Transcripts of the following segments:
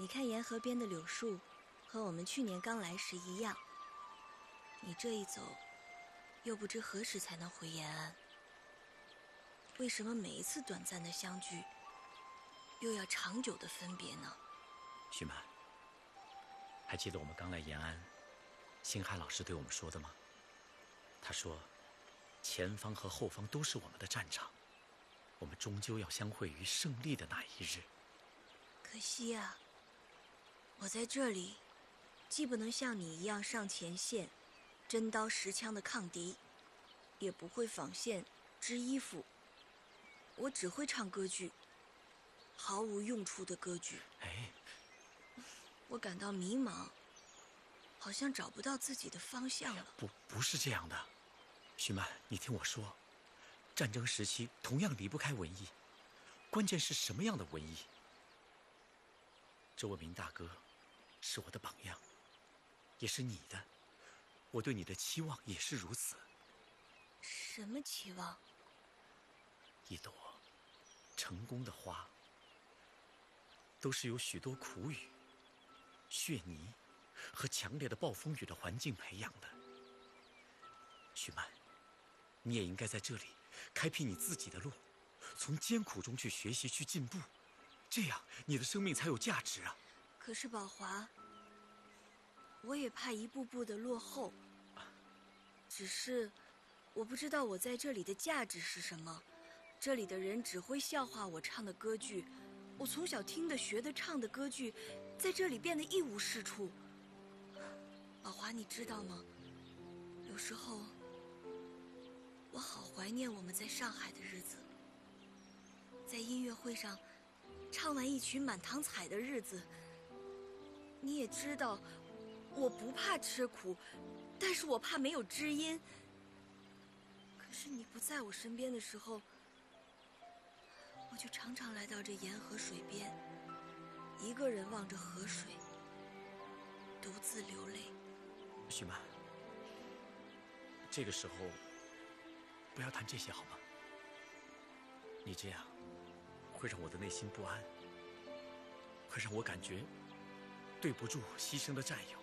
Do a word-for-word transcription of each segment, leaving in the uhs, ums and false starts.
你看沿河边的柳树，和我们去年刚来时一样。你这一走，又不知何时才能回延安。为什么每一次短暂的相聚，又要长久的分别呢？ 徐曼，还记得我们刚来延安，星海老师对我们说的吗？他说，前方和后方都是我们的战场，我们终究要相会于胜利的那一日。 可惜啊，我在这里，既不能像你一样上前线，真刀实枪的抗敌，也不会纺线织衣服，我只会唱歌剧，毫无用处的歌剧。 哎， 我感到迷茫，好像找不到自己的方向了。 不，不是这样的，徐曼，你听我说，战争时期同样离不开文艺，关键是什么样的文艺？周文明大哥是我的榜样，也是你的，我对你的期望也是如此。 什么期望？ 一朵成功的花，都是由许多苦雨、血泥和强烈的暴风雨的环境培养的。徐曼，你也应该在这里开辟你自己的路，从艰苦中去学习，去进步，这样你的生命才有价值啊。 可是宝华，我也怕一步步的落后，只是我不知道我在这里的价值是什么。这里的人只会笑话我唱的歌剧，我从小听的学的唱的歌剧，在这里变得一无是处。宝华，你知道吗？有时候我好怀念我们在上海的日子，在音乐会上唱完一曲满堂彩的日子。你也知道，我不怕吃苦，但是我怕没有知音。可是你不在我身边的时候，我就常常来到这沿河水边，一个人望着河水，独自流泪。 徐曼，这个时候不要谈这些好吗？你这样会让我的内心不安，会让我感觉对不住牺牲的战友。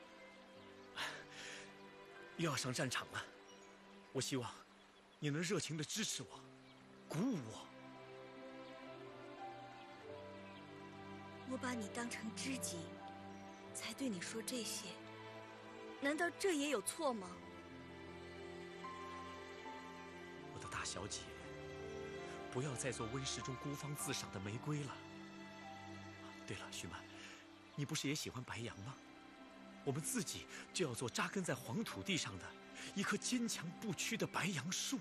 又要上战场了，我希望你能热情地支持我，鼓舞我。 我把你当成知己，才对你说这些，难道这也有错吗？ 我的大小姐，不要再做温室中孤芳自赏的玫瑰了。对了，徐曼，你不是也喜欢白杨吗？我们自己就要做扎根在黄土地上的一棵坚强不屈的白杨树。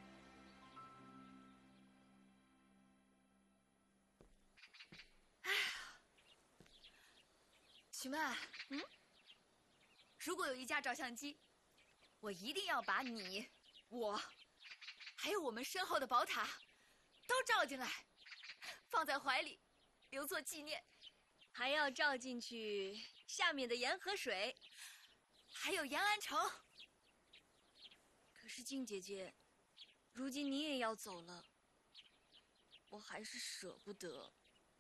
许曼，嗯，如果有一架照相机，我一定要把你、我，还有我们身后的宝塔，都照进来，放在怀里，留作纪念。 还要照进去下面的沿河水， 还有延安城。 可是静姐姐，如今你也要走了，我还是舍不得。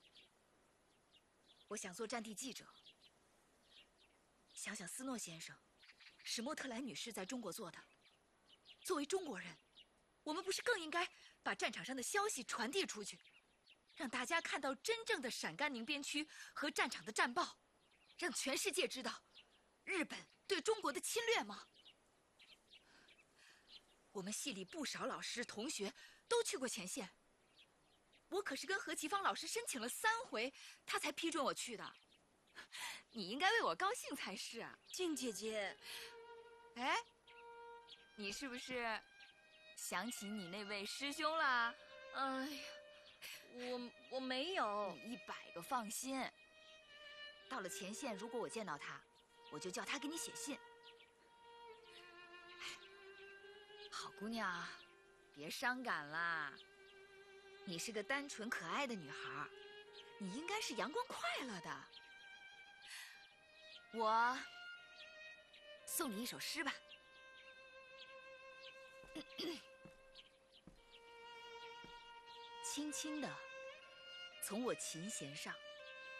我想做战地记者。想想斯诺先生、史莫特兰女士在中国做的，作为中国人，我们不是更应该把战场上的消息传递出去，让大家看到真正的陕甘宁边区和战场的战报，让全世界知道日本对中国的侵略吗？我们系里不少老师同学都去过前线，我可是跟何其芳老师申请了三回，他才批准我去的。你应该为我高兴才是啊， 静姐姐。 哎，你是不是想起你那位师兄啦？ 哎呀，我我没有。 你一百个放心，到了前线，如果我见到他，我就叫他给你写信。好姑娘，别伤感啦。你是个单纯可爱的女孩，你应该是阳光快乐的。我送你一首诗吧。轻轻地从我琴弦上